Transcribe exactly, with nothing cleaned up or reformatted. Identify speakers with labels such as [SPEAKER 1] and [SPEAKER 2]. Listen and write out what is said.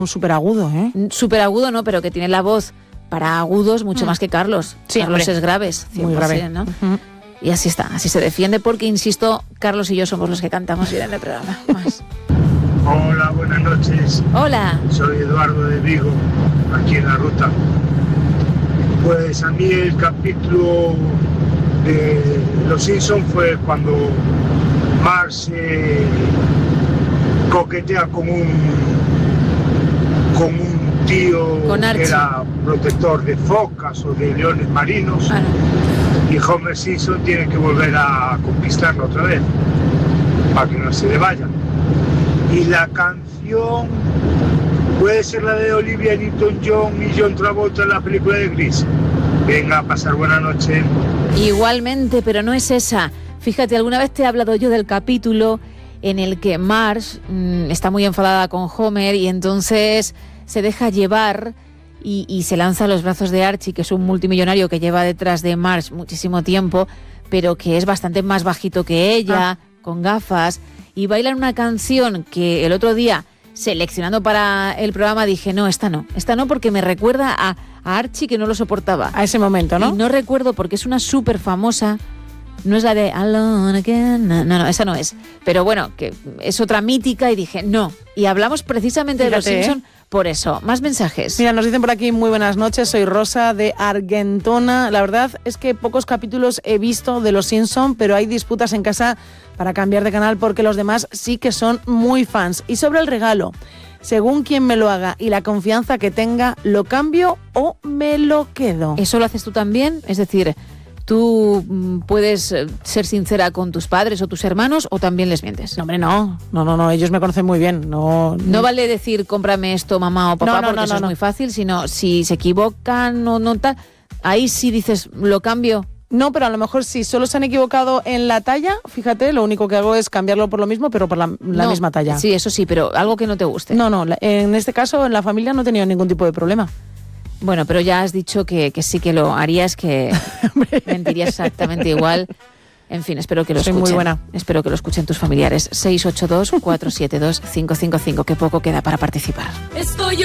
[SPEAKER 1] Un súper agudo, ¿eh?
[SPEAKER 2] Súper agudo, no, pero que tiene la voz para agudos mucho mm. más que Carlos.
[SPEAKER 1] Sí,
[SPEAKER 2] Carlos
[SPEAKER 1] hombre.
[SPEAKER 2] es graves,
[SPEAKER 1] muy grave,
[SPEAKER 2] ¿no?
[SPEAKER 1] Uh-huh.
[SPEAKER 2] Y así está, así se defiende porque, insisto, Carlos y yo somos los que cantamos bien en el programa. Más.
[SPEAKER 3] Hola, buenas noches.
[SPEAKER 2] Hola.
[SPEAKER 3] Soy Eduardo de Vigo, aquí en la ruta. Pues a mí el capítulo de Los Simpsons fue cuando Marge eh, coquetea con un con un tío
[SPEAKER 2] con
[SPEAKER 3] que era protector de focas o de leones marinos.
[SPEAKER 2] Ah, no.
[SPEAKER 3] Y Homer Simpson tiene que volver a conquistarlo otra vez para que no se le vaya. Y la canción puede ser la de Olivia Newton-John y John Travolta en la película de Grease. Venga, a pasar buena noche.
[SPEAKER 2] Igualmente, pero no es esa. Fíjate, alguna vez te he hablado yo del capítulo en el que Marge mmm, está muy enfadada con Homer y entonces se deja llevar y, y se lanza a los brazos de Archie, que es un multimillonario que lleva detrás de Marge muchísimo tiempo, pero que es bastante más bajito que ella, ah. con gafas, y bailan una canción que el otro día, seleccionando para el programa, dije, no, esta no, esta no, porque me recuerda a, a Archie, que no lo soportaba.
[SPEAKER 1] A ese momento, ¿no?
[SPEAKER 2] Y no recuerdo porque es una súper famosa. No es la de Alone Again, no, no, esa no es. Pero bueno, que es otra mítica y dije, no. Y hablamos precisamente Fíjate, de Los Simpson ¿eh? Por eso. Más mensajes.
[SPEAKER 1] Mira, nos dicen por aquí, muy buenas noches, soy Rosa de Argentona. La verdad es que pocos capítulos he visto de Los Simpson, pero hay disputas en casa para cambiar de canal porque los demás sí que son muy fans. Y sobre el regalo, según quien me lo haga y la confianza que tenga, ¿lo cambio o me lo quedo?
[SPEAKER 2] ¿Eso lo haces tú también? Es decir, ¿tú puedes ser sincera con tus padres o tus hermanos o también les mientes?
[SPEAKER 1] No, hombre, no. No, no, no. Ellos me conocen muy bien. No,
[SPEAKER 2] no vale decir cómprame esto, mamá o papá,
[SPEAKER 1] no, no,
[SPEAKER 2] porque
[SPEAKER 1] no,
[SPEAKER 2] eso
[SPEAKER 1] no,
[SPEAKER 2] es
[SPEAKER 1] no.
[SPEAKER 2] muy fácil, sino si se equivocan o no tal, ahí sí dices, ¿lo cambio?
[SPEAKER 1] No, pero a lo mejor si solo se han equivocado en la talla, fíjate, lo único que hago es cambiarlo por lo mismo, pero por la, la
[SPEAKER 2] no,
[SPEAKER 1] misma talla.
[SPEAKER 2] Sí, eso sí, pero algo que no te guste.
[SPEAKER 1] No, no. En este caso, en la familia no he tenido ningún tipo de problema.
[SPEAKER 2] Bueno, pero ya has dicho que, que sí que lo harías, que mentirías exactamente igual. En fin, espero que lo
[SPEAKER 1] Soy
[SPEAKER 2] escuchen.
[SPEAKER 1] Muy buena.
[SPEAKER 2] Espero que lo escuchen tus familiares. seis ocho dos, cuatro siete dos, cinco cinco cinco. Qué poco queda para participar. Estoy